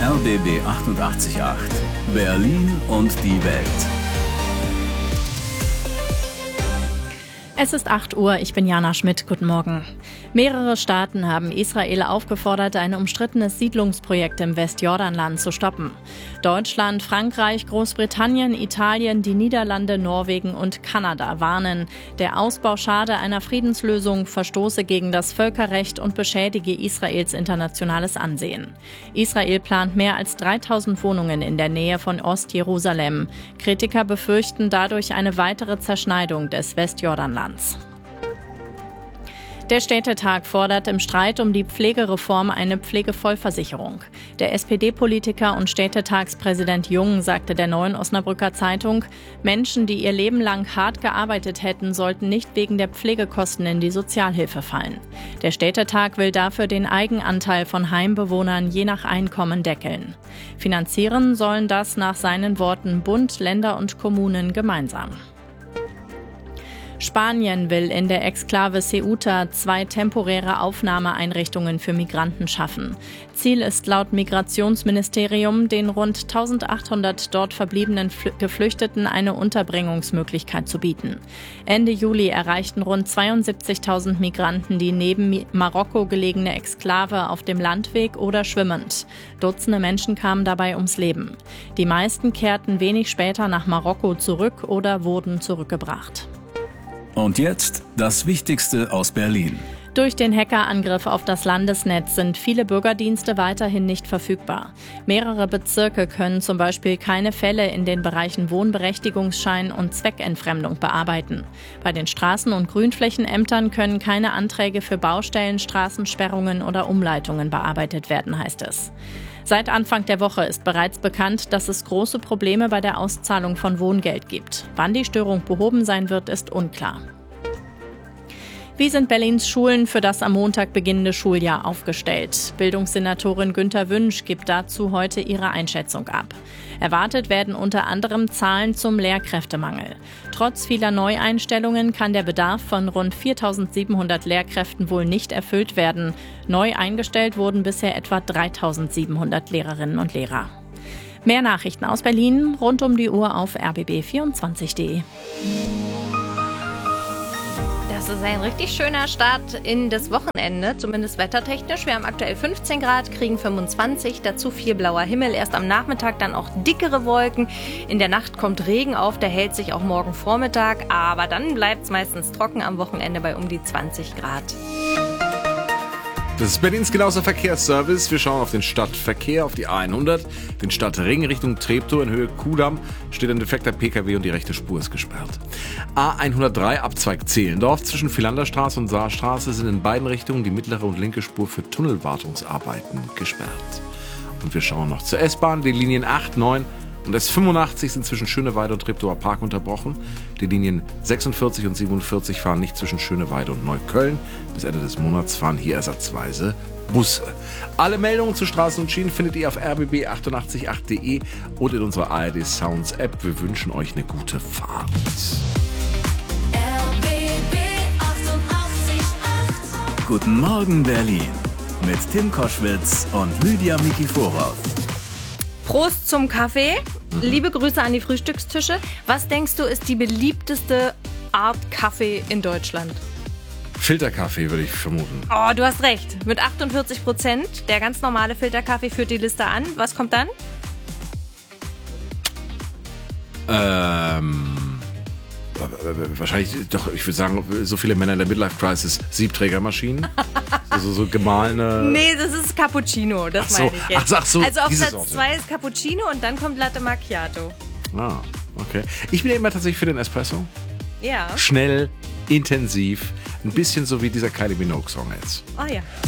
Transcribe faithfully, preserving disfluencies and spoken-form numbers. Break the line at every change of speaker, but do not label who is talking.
R B B achtundachtzig Komma acht. Berlin und die Welt.
Es ist acht Uhr, ich bin Jana Schmidt, guten Morgen. Mehrere Staaten haben Israel aufgefordert, ein umstrittenes Siedlungsprojekt im Westjordanland zu stoppen. Deutschland, Frankreich, Großbritannien, Italien, die Niederlande, Norwegen und Kanada warnen, der Ausbau schade einer Friedenslösung, verstoße gegen das Völkerrecht und beschädige Israels internationales Ansehen. Israel plant mehr als dreitausend Wohnungen in der Nähe von Ostjerusalem. Kritiker befürchten dadurch eine weitere Zerschneidung des Westjordanlands. Der Städtetag fordert im Streit um die Pflegereform eine Pflegevollversicherung. Der S P D-Politiker und Städtetagspräsident Jung sagte der Neuen Osnabrücker Zeitung, Menschen, die ihr Leben lang hart gearbeitet hätten, sollten nicht wegen der Pflegekosten in die Sozialhilfe fallen. Der Städtetag will dafür den Eigenanteil von Heimbewohnern je nach Einkommen deckeln. Finanzieren sollen das nach seinen Worten Bund, Länder und Kommunen gemeinsam. Spanien will in der Exklave Ceuta zwei temporäre Aufnahmeeinrichtungen für Migranten schaffen. Ziel ist laut Migrationsministerium, den rund eintausendachthundert dort verbliebenen Geflüchteten eine Unterbringungsmöglichkeit zu bieten. Ende Juli erreichten rund zweiundsiebzigtausend Migranten die neben Marokko gelegene Exklave auf dem Landweg oder schwimmend. Dutzende Menschen kamen dabei ums Leben. Die meisten kehrten wenig später nach Marokko zurück oder wurden zurückgebracht.
Und jetzt das Wichtigste aus Berlin.
Durch den Hackerangriff auf das Landesnetz sind viele Bürgerdienste weiterhin nicht verfügbar. Mehrere Bezirke können zum Beispiel keine Fälle in den Bereichen Wohnberechtigungsschein und Zweckentfremdung bearbeiten. Bei den Straßen- und Grünflächenämtern können keine Anträge für Baustellen, Straßensperrungen oder Umleitungen bearbeitet werden, heißt es. Seit Anfang der Woche ist bereits bekannt, dass es große Probleme bei der Auszahlung von Wohngeld gibt. Wann die Störung behoben sein wird, ist unklar. Wie sind Berlins Schulen für das am Montag beginnende Schuljahr aufgestellt? Bildungssenatorin Günther Wünsch gibt dazu heute ihre Einschätzung ab. Erwartet werden unter anderem Zahlen zum Lehrkräftemangel. Trotz vieler Neueinstellungen kann der Bedarf von rund viertausendsiebenhundert Lehrkräften wohl nicht erfüllt werden. Neu eingestellt wurden bisher etwa dreitausendsiebenhundert Lehrerinnen und Lehrer. Mehr Nachrichten aus Berlin rund um die Uhr auf r b b vierundzwanzig punkt d e.
Das ist ein richtig schöner Start in das Wochenende, zumindest wettertechnisch. Wir haben aktuell fünfzehn Grad, kriegen fünfundzwanzig, dazu viel blauer Himmel. Erst am Nachmittag dann auch dickere Wolken. In der Nacht kommt Regen auf, der hält sich auch morgen Vormittag. Aber dann bleibt es meistens trocken am Wochenende bei um die zwanzig Grad.
Das ist Berlins genauso Verkehrsservice. Wir schauen auf den Stadtverkehr, auf die A hundert. Den Stadtring Richtung Treptow in Höhe Kudamm steht ein defekter P K W und die rechte Spur ist gesperrt. A hundertdrei Abzweig Zehlendorf zwischen Philanderstraße und Saarstraße sind in beiden Richtungen die mittlere und linke Spur für Tunnelwartungsarbeiten gesperrt. Und wir schauen noch zur S-Bahn. Die Linien acht, neun und S fünfundachtzig sind zwischen Schöneweide und Treptower Park unterbrochen. Die Linien sechsundvierzig und siebenundvierzig fahren nicht zwischen Schöneweide und Neukölln. Bis Ende des Monats fahren hier ersatzweise Busse. Alle Meldungen zu Straßen und Schienen findet ihr auf r b b achtundachtzig Punkt acht punkt d e und in unserer A R D Sounds App. Wir wünschen euch eine gute Fahrt.
R B B achtundachtzig Komma acht.
Guten Morgen Berlin mit Tim Koschwitz und Lydia Mikiforov.
Prost zum Kaffee. Liebe Grüße an die Frühstückstische. Was denkst du, ist die beliebteste Art Kaffee in Deutschland?
Filterkaffee würde ich vermuten.
Oh, du hast recht. Mit achtundvierzig Prozent. Der ganz normale Filterkaffee führt die Liste an. Was kommt dann?
Ähm... Wahrscheinlich doch, ich würde sagen, so viele Männer in der Midlife-Crisis, Siebträgermaschinen. so, so gemahlene...
Nee, das ist Cappuccino, das
Ach so,
meine ich jetzt.
ach, ach so,
also auf
diese
Platz zwei ist Cappuccino und dann kommt Latte Macchiato.
Ah, okay. Ich bin ja immer tatsächlich für den Espresso.
Ja.
Schnell, intensiv, ein bisschen so wie dieser Kylie Minogue-Song jetzt.
Oh ja.